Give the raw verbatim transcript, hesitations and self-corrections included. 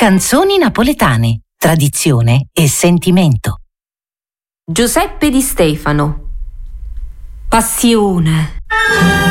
Canzoni napoletane, tradizione e sentimento. Giuseppe Di Stefano. Passione.